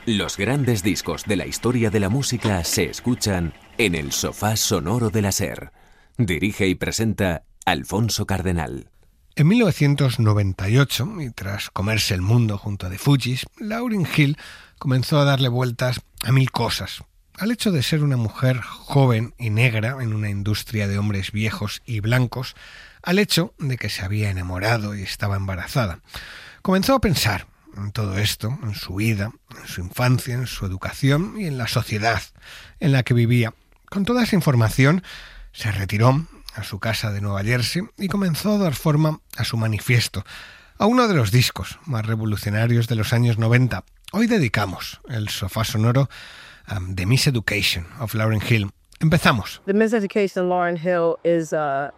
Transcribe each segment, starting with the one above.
Los grandes discos de la historia de la música se escuchan en el sofá sonoro de la SER. Dirige y presenta Alfonso Cardenal. En 1998, y tras comerse el mundo junto a The Fugees, Lauryn Hill comenzó a darle vueltas a mil cosas. Al hecho de ser una mujer joven y negra en una industria de hombres viejos y blancos, al hecho de que se había enamorado y estaba embarazada. Comenzó a pensar en todo esto, en su vida, en su infancia, en su educación y en la sociedad en la que vivía. Con toda esa información, se retiró a su casa de Nueva Jersey y comenzó a dar forma a su manifiesto, a uno de los discos más revolucionarios de los años 90. Hoy dedicamos el sofá sonoro a The Miseducation of Lauryn Hill. Empezamos. The Miseducation of Lauryn Hill is,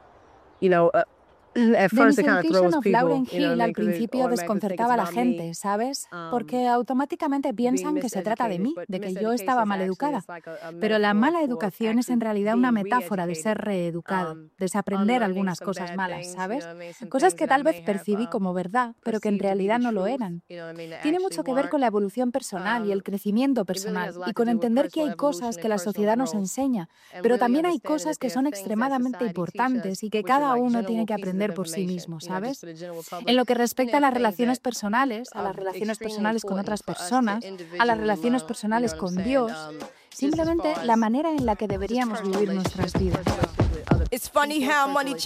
at The first it kind of Miseducation throws of people, Lauryn you know, Hill al because they principio automatically think desconcertaba a la it's about me. gente, ¿sabes? Porque automáticamente piensan que se trata de mí, de que yo estaba mal educada. Pero la mala educación es en realidad una metáfora de ser reeducado, desaprender algunas cosas malas, ¿sabes? Cosas que tal vez percibí como verdad, pero que en realidad no lo eran. Tiene mucho que ver con la evolución personal y el crecimiento personal, y con entender que hay cosas que la sociedad nos enseña, pero también hay cosas que son extremadamente importantes y que cada uno tiene que aprender por sí mismo, ¿sabes? En lo que respecta a las relaciones personales, a las relaciones personales con otras personas, a las relaciones personales con Dios, simplemente la manera en la que deberíamos vivir nuestras vidas. It's funny how money